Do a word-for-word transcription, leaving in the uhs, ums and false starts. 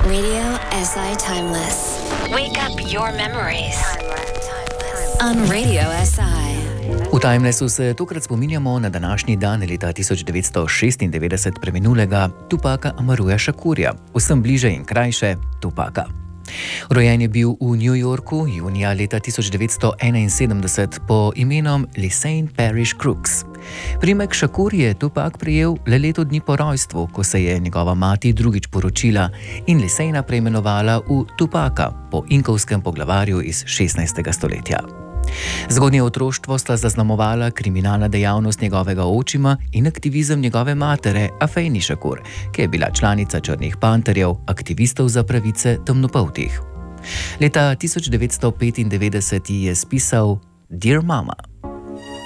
Radio S I Timeless. Wake up your memories. On Radio S I. V Timelessu se tokrat spominjamo na današnji dan leta tisoč devetsto šestindevetdeset preminulega Tupaka Amaruja Shakurja, vsem bliže in krajše Tupaka. Rojen je bil v New Yorku junija leta tisoč devetsto enainsedemdeset po imenom Lisanne Parrish Crooks. Priimek Shakur je Tupak prejel le leto dni po rojstvu, ko se je njegova mati drugič poročila in Lisanna preimenovala v Tupaka po inkovskem poglavarju iz šestnajstega stoletja. Zgodnje otroštvo sta zaznamovala kriminalna dejavnost njegovega očima in aktivizem njegove matere Afeni Shakur, ki je bila članica Črnih panterjev, aktivistov za pravice temnopoltih. Leta tisoč devetsto petindevetdeset ji je spisal Dear Mama.